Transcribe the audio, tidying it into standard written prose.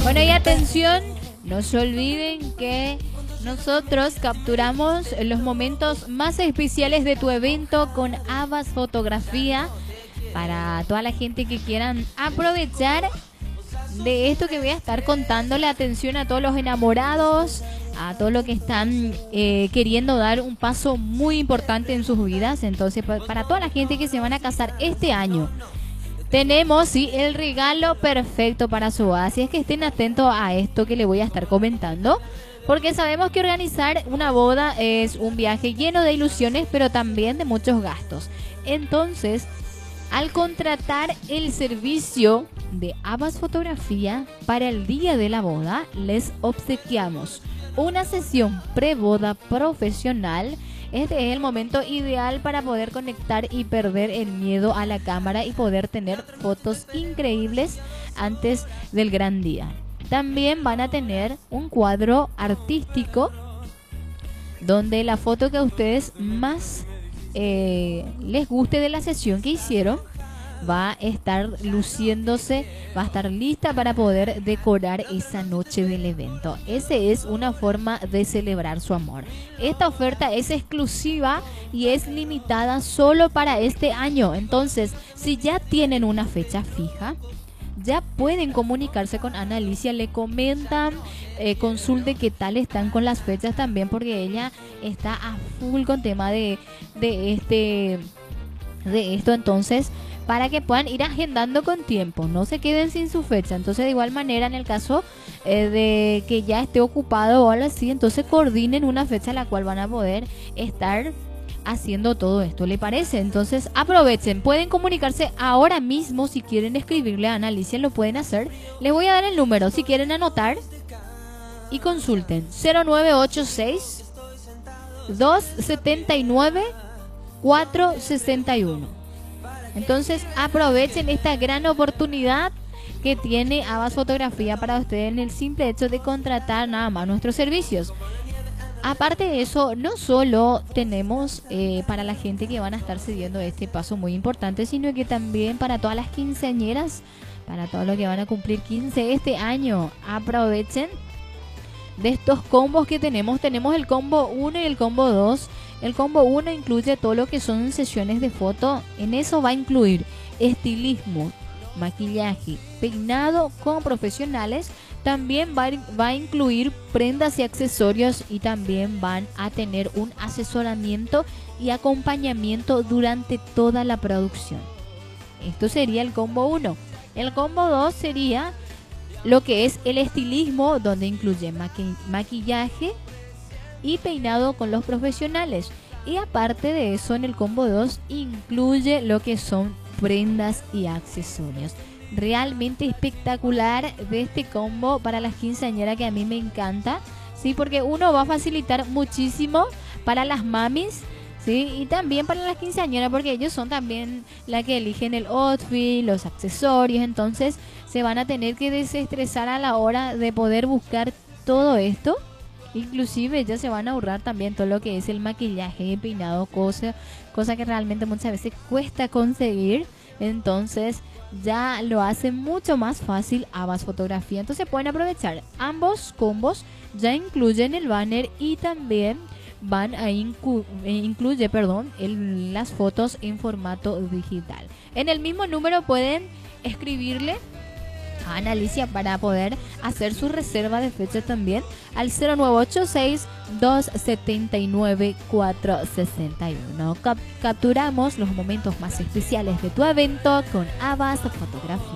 Bueno, y atención, no se olviden que nosotros capturamos los momentos más especiales de tu evento con Abbas Fotografía para toda la gente que quieran aprovechar de esto que voy a estar contándole. Atención a todos los enamorados, a todos los que están queriendo dar un paso muy importante en sus vidas. Entonces, para toda la gente que se van a casar este año, tenemos, sí, el regalo perfecto para su boda. Así es que estén atentos a esto que le voy a estar comentando, porque sabemos que organizar una boda es un viaje lleno de ilusiones, pero también de muchos gastos. Entonces, al contratar el servicio de Abbas Fotografía para el día de la boda, les obsequiamos una sesión preboda profesional. Este es el momento ideal para poder conectar y perder el miedo a la cámara y poder tener fotos increíbles antes del gran día. También van a tener un cuadro artístico donde la foto que a ustedes más les guste de la sesión que hicieron va a estar luciéndose, va a estar lista para poder decorar esa noche del evento. Esa es una forma de celebrar su amor. Esta oferta es exclusiva y es limitada solo para este año. Entonces, si ya tienen una fecha fija, ya pueden comunicarse con Ana Alicia, le comentan, consulte qué tal están con las fechas también, porque ella está a full con tema de esto. Entonces, para que puedan ir agendando con tiempo, no se queden sin su fecha. Entonces, de igual manera, en el caso de que ya esté ocupado o algo así, entonces coordinen una fecha a la cual van a poder estar haciendo todo esto, ¿le parece? Entonces aprovechen, pueden comunicarse ahora mismo. Si quieren escribirle a Ana Alicia, lo pueden hacer. Les voy a dar el número si quieren anotar y consulten: 0986 279 461. Entonces aprovechen esta gran oportunidad que tiene Abbas Fotografía para ustedes en el simple hecho de contratar nada más nuestros servicios. Aparte de eso, no solo tenemos para la gente que van a estar cediendo este paso muy importante, sino que también para todas las quinceañeras, para todos los que van a cumplir 15 este año. Aprovechen de estos combos que tenemos. Tenemos el combo 1 y el combo 2. El combo 1 incluye todo lo que son sesiones de foto. En eso va a incluir estilismo, maquillaje, peinado con profesionales. También va a incluir prendas y accesorios, y también van a tener un asesoramiento y acompañamiento durante toda la producción. Esto sería el combo 1. El combo 2 sería lo que es el estilismo, donde incluye maquillaje y peinado con los profesionales. Y aparte de eso, en el combo 2 incluye lo que son prendas y accesorios. Realmente espectacular de este combo para las quinceañeras, que a mí me encanta, ¿sí? Porque uno va a facilitar muchísimo para las mamis, ¿sí? Y también para las quinceañeras, porque ellos son también las que eligen el outfit, los accesorios. Entonces se van a tener que desestresar a la hora de poder buscar todo esto. Inclusive ya se van a ahorrar también todo lo que es el maquillaje, peinado, cosa que realmente muchas veces cuesta conseguir. Entonces ya lo hace mucho más fácil Abbas Fotografía. Entonces pueden aprovechar ambos combos. Ya incluyen el banner y también van a incluye las fotos en formato digital. En el mismo número pueden escribirle a Ana Alicia para poder hacer su reserva de fecha también al 0986 279 461. Capturamos los momentos más especiales de tu evento con Abbas Fotografía.